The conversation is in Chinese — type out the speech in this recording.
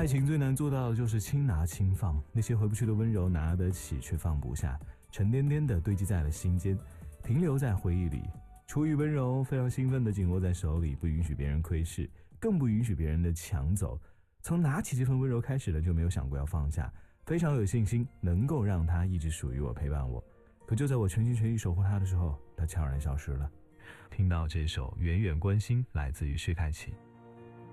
爱情最难做到的就是轻拿轻放，那些回不去的温柔拿得起却放不下，沉甸甸的堆积在了心间，停留在回忆里。出于温柔，非常兴奋地紧握在手里，不允许别人窥视，更不允许别人的抢走。从拿起这份温柔开始了，就没有想过要放下，非常有信心能够让它一直属于我，陪伴我。可就在我全心全意守护它的时候，它悄然消失了。听到这首远远关心，来自于薛凯琪。